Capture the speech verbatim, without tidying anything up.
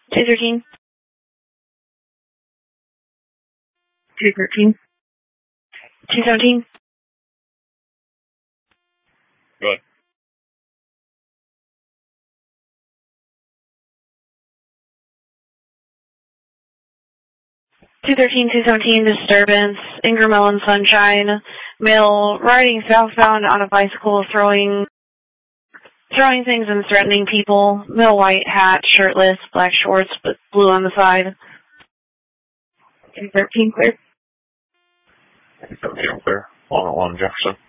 two thirteen. two thirteen. two seventeen. Go ahead. two thirteen, two seventeen, disturbance, Ingram Ellen Sunshine, male riding southbound on a bicycle, throwing throwing things and threatening people, male white hat, shirtless, black shorts, but blue on the side. two thirteen, clear. two thirteen, clear. One at one, Jefferson.